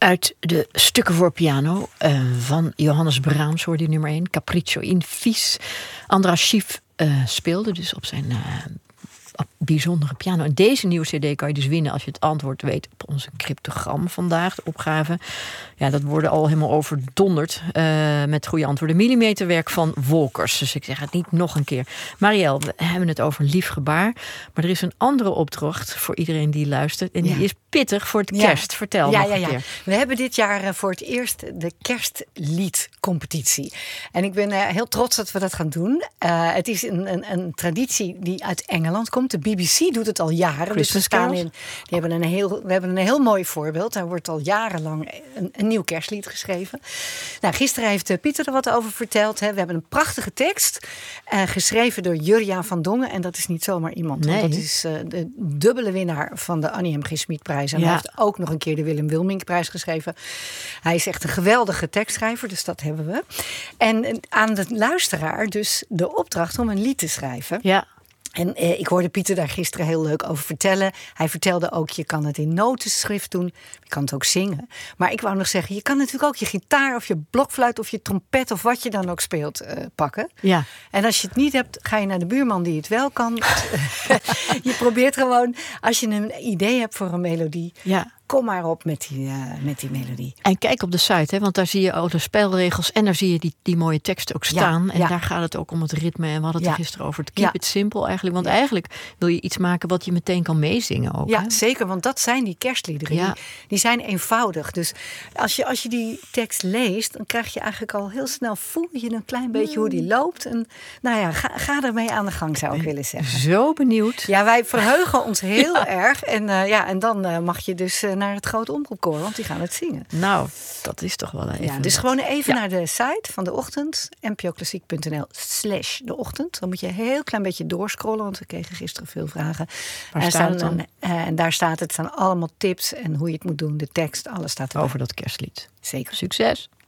Uit de stukken voor piano van Johannes Brahms hoorde je nummer 1. Capriccio in Fis. Andras Schief speelde dus op zijn bijzondere piano. En deze nieuwe cd kan je dus winnen als je het antwoord weet op onze cryptogram vandaag. De opgave. Ja, dat worden al helemaal overdonderd met goede antwoorden. Millimeterwerk van Wolkers. Dus ik zeg het niet nog een keer. Marielle, we hebben het over lief gebaar. Maar er is een andere opdracht voor iedereen die luistert. En die is pittig voor het kerst. Vertel nog een keer. We hebben dit jaar voor het eerst de kerstliedcompetitie. En ik ben heel trots dat we dat gaan doen. Het is een traditie die uit Engeland komt. De BBC doet het al jaren. Dus we hebben een heel mooi voorbeeld. Daar wordt al jarenlang een nieuw kerstlied geschreven. Nou, gisteren heeft Pieter er wat over verteld. Hè. We hebben een prachtige tekst. Geschreven door Jurjaan van Dongen. En dat is niet zomaar iemand. Nee. Dat is de dubbele winnaar van de Annie M. G. Schmidprijs. En hij heeft ook nog een keer de Willem Wilminkprijs geschreven. Hij is echt een geweldige tekstschrijver. Dus dat hebben we. En aan de luisteraar dus de opdracht om een lied te schrijven. Ja. En ik hoorde Pieter daar gisteren heel leuk over vertellen. Hij vertelde ook, je kan het in notenschrift doen. Je kan het ook zingen. Maar ik wou nog zeggen, je kan natuurlijk ook je gitaar of je blokfluit of je trompet of wat je dan ook speelt pakken. Ja. En als je het niet hebt, ga je naar de buurman die het wel kan. Je probeert gewoon, als je een idee hebt voor een melodie, kom maar op met die melodie. En kijk op de site, hè, want daar zie je ook de spelregels en daar zie je die mooie teksten ook staan. En daar gaat het ook om het ritme. En we hadden het er gisteren over. Keep it simple eigenlijk. Want eigenlijk wil je iets maken wat je meteen kan meezingen ook. Ja, hè? Zeker. Want dat zijn die kerstliederen. Ja. Die zijn eenvoudig. Dus als je die tekst leest, dan krijg je eigenlijk al heel snel, voel je een klein beetje hoe die loopt. En nou ja, ga ermee aan de gang, zou ik willen zeggen. Zo benieuwd. Ja, wij verheugen ons heel erg. En dan mag je dus naar het grote omroepkoor, want die gaan het zingen. Nou, dat is toch wel even. Ja, dus gewoon even naar de site van De Ochtend, npoklassiek.nl/de ochtend. Dan moet je een heel klein beetje doorscrollen, want we kregen gisteren veel vragen. Waar staat het dan? En daar staat het, staan allemaal tips en hoe je het moet doen, de tekst, alles staat erbij. Over dat kerstlied. Zeker. Succes.